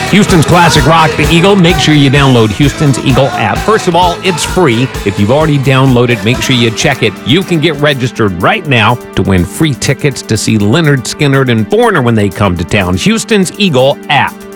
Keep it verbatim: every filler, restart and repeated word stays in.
Houston's classic rock, The Eagle. Make sure you download Houston's Eagle app. First of all, it's free. If you've already downloaded, make sure you check it. You can get registered right now to win free tickets to see Leonard Skinner and Foreigner when they come to town. Houston's Eagle app.